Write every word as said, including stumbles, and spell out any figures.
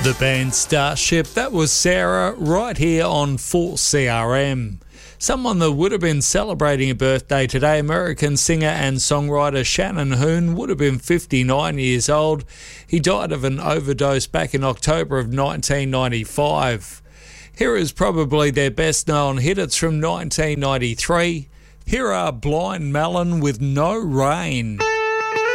The band Starship, that was Sarah, right here on four C R M. Someone that would have been celebrating a birthday today, American singer and songwriter Shannon Hoon, would have been fifty-nine years old. He died of an overdose back in October of nineteen ninety-five. Here is probably their best known hit. It's from nineteen ninety-three. Here are Blind Melon with No Rain.